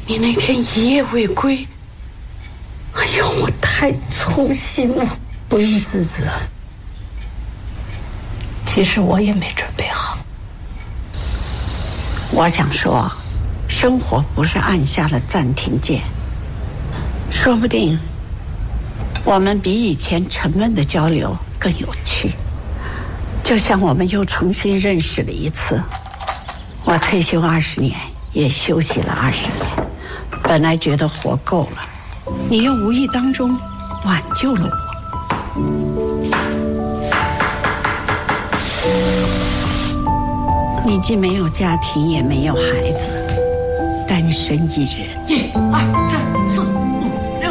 你那天一夜未归，哎呦，我太粗心了。 不用自责，其实我也没准备好。 我想说，生活不是按下了暂停键，说不定我们比以前沉闷的交流更有趣，就像我们又重新认识了一次。我退休20年，也休息了20年，本来觉得活够了，你又无意当中挽救了我。你既没有家庭，也没有孩子，单身一人。 1、2、3、4、5、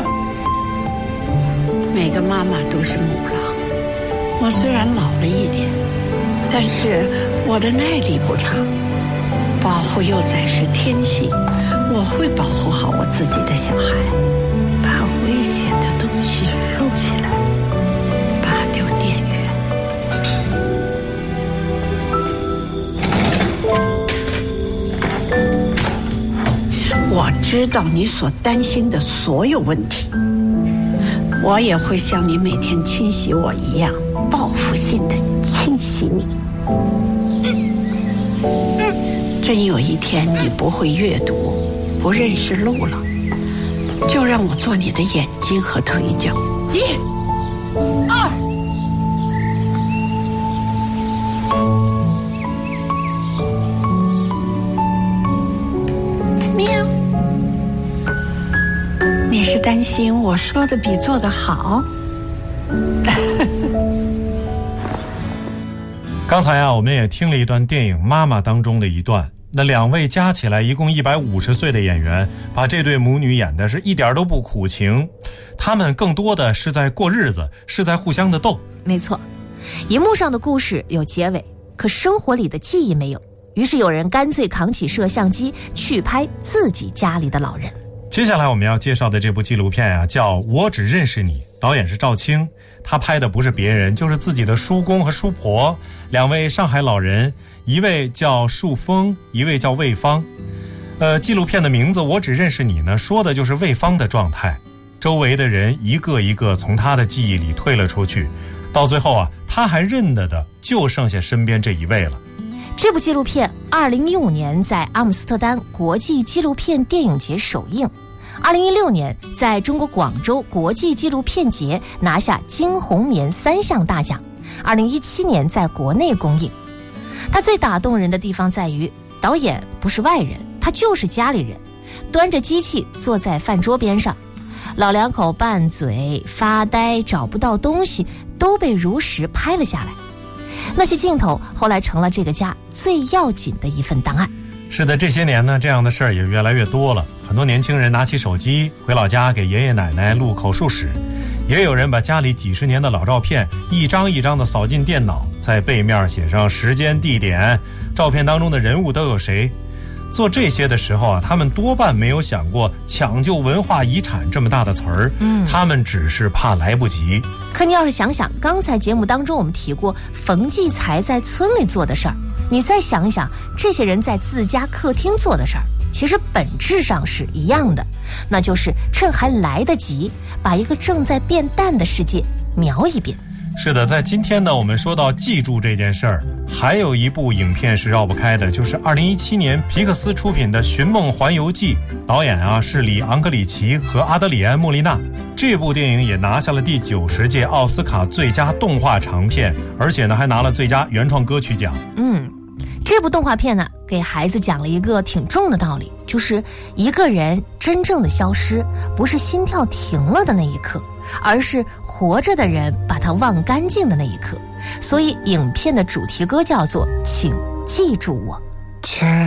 6。每个妈妈都是母狼。我虽然老了一点，但是我的耐力不差。保护幼崽是天性，我会保护好我自己的小孩，把危险的东西收起来，拔掉电源。我知道你所担心的所有问题，我也会像你每天清洗我一样，报复性的清洗你。真有一天你不会阅读，不认识路了，就让我做你的眼睛和腿脚。 1、2。 喵。你是担心我说的比做的好？ 刚才我们也听了一段电影《妈妈》当中的一段，那2位加起来一共150岁的演员，把这对母女演的是一点都不苦情，他们更多的是在过日子，是在互相的斗。 没错，荧幕上的故事有结尾，可生活里的记忆没有，于是有人干脆扛起摄像机去拍自己家里的老人。 接下来我们要介绍的这部纪录片叫《我只认识你》，导演是赵青，他拍的不是别人，就是自己的叔公和叔婆，2位上海老人，一位叫树峰，一位叫魏芳。纪录片的名字《我只认识你》呢，说的就是魏芳的状态，周围的人一个一个从他的记忆里退了出去，到最后他还认得的就剩下身边这一位了。 这部纪录片2015年在阿姆斯特丹国际纪录片电影节首映，2016年在中国广州国际纪录片节拿下金红棉3项大奖，2017年在国内公映。它最打动人的地方在于，导演不是外人，他就是家里人，端着机器坐在饭桌边上，老2口拌嘴发呆找不到东西都被如实拍了下来。那些镜头后来成了这个家最要紧的一份档案。 是的，这些年呢，这样的事儿也越来越多了。很多年轻人拿起手机回老家给爷爷奶奶录口述史，也有人把家里几10年的老照片一张一张的扫进电脑，在背面写上时间地点，照片当中的人物都有谁。做这些的时候他们多半没有想过抢救文化遗产这么大的词儿，他们只是怕来不及。 可你要是想想刚才节目当中我们提过冯骥才在村里做的事儿，你再想一想这些人在自家客厅做的事儿，其实本质上是一样的，那就是趁还来得及把一个正在变淡的世界描一遍。 是的，在今天呢，我们说到记住这件事儿，还有一部影片是绕不开的，就是2017年皮克斯出品的《寻梦环游记》，导演是里昂格里奇和阿德里安莫利纳。这部电影也拿下了第90届奥斯卡最佳动画长片，而且呢还拿了最佳原创歌曲奖。 这部动画片呢，给孩子讲了一个挺重的道理，就是一个人真正的消失，不是心跳停了的那一刻，而是活着的人把它忘干净的那一刻。所以影片的主题歌叫做《请记住我》。